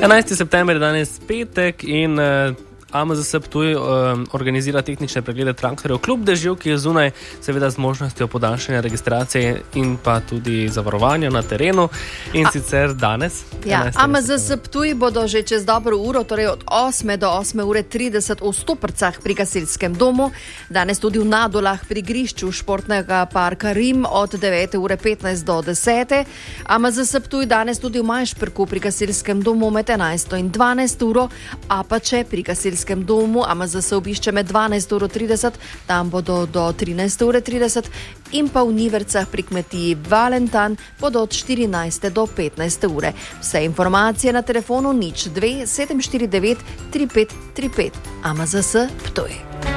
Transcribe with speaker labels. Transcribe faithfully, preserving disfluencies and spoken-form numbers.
Speaker 1: enajsti september je danes petek in uh, A M Z S Ptuj uh, organizira tehnične preglede traktorjev kljub dežju, ki je zunaj, seveda z možnostjo podaljšanja registracije in pa tudi zavarovanja na terenu. In A sicer danes.
Speaker 2: Ja, A M Z S Ptuj bodo že čez dobro uro, torej od osme do osme ure trideset v Stoprcah pri gasilskem domu, danes tudi v Nadolah pri grišču športnega parka Rim od devete ure petnajst do desete. A M Z S Ptuj danes tudi v Majšperku pri gasilskem domu med enajsto in dvanajsto uro, Apače pri gasilskem domu A M Z S obišče med dvanajsto uro trideset, tam bodo do trinajste ure trideset, in pa v Nivercah pri kmetiji Valentan bodo od štirinajste do petnajste ure. Vse informacije na telefonu nič dve sedem štiri devet tri pet tri pet. A M Z S Ptuj.